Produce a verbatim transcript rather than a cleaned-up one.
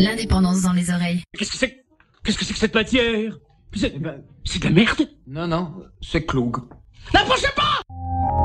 L'indépendance dans les oreilles. Qu'est-ce que c'est Qu'est-ce que c'est que cette matière? C'est eh ben, c'est de la merde. Non, non, c'est Cloug. La prochaine